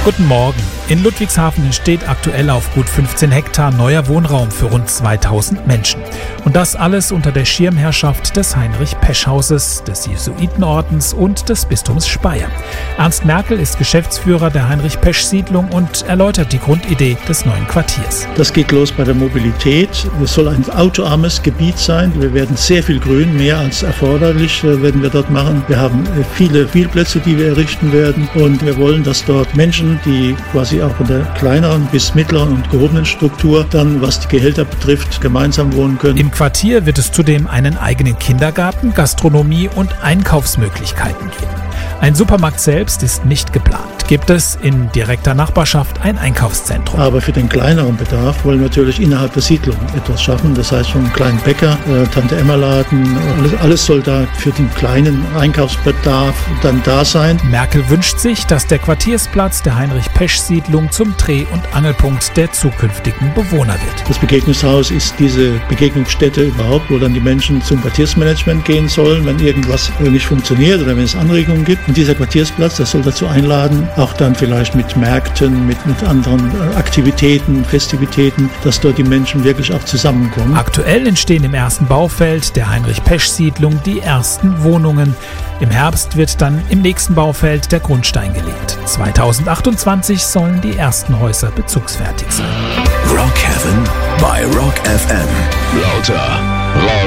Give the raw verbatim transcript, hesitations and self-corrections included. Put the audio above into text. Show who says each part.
Speaker 1: Guten Morgen. In Ludwigshafen entsteht aktuell auf gut fünfzehn Hektar neuer Wohnraum für rund zweitausend Menschen. Und das alles unter der Schirmherrschaft des Heinrich-Pesch-Hauses, des Jesuitenordens und des Bistums Speyer. Ernst Merkel ist Geschäftsführer der Heinrich-Pesch-Siedlung und erläutert die Grundidee des neuen Quartiers.
Speaker 2: Das geht los bei der Mobilität. Es soll ein autoarmes Gebiet sein. Wir werden sehr viel Grün, mehr als erforderlich, werden wir dort machen. Wir haben viele Spielplätze, die wir errichten werden. Und wir wollen, dass dort Menschen, die quasi auch von der kleineren bis mittleren und gehobenen Struktur dann, was die Gehälter betrifft, gemeinsam wohnen können.
Speaker 1: Im Quartier wird es zudem einen eigenen Kindergarten, Gastronomie und Einkaufsmöglichkeiten geben. Ein Supermarkt selbst ist nicht geplant. Gibt es in direkter Nachbarschaft ein Einkaufszentrum.
Speaker 2: Aber für den kleineren Bedarf wollen wir natürlich innerhalb der Siedlung etwas schaffen. Das heißt, schon einen kleinen Bäcker, äh, Tante-Emma-Laden, alles, alles soll da für den kleinen Einkaufsbedarf dann da sein.
Speaker 1: Merkel wünscht sich, dass der Quartiersplatz der Heinrich-Pesch-Siedlung zum Dreh- und Angelpunkt der zukünftigen Bewohner wird.
Speaker 2: Das Begegnungshaus ist diese Begegnungsstätte überhaupt, wo dann die Menschen zum Quartiersmanagement gehen sollen, wenn irgendwas nicht funktioniert oder wenn es Anregungen gibt. Und dieser Quartiersplatz, das soll dazu einladen, auch dann vielleicht mit Märkten, mit, mit anderen Aktivitäten, Festivitäten, dass dort die Menschen wirklich auch zusammenkommen.
Speaker 1: Aktuell entstehen im ersten Baufeld der Heinrich-Pesch-Siedlung die ersten Wohnungen. Im Herbst wird dann im nächsten Baufeld der Grundstein gelegt. zweitausendachtundzwanzig sollen die ersten Häuser bezugsfertig sein.
Speaker 3: Rock Heaven bei Rock F M. Lauter, lauter.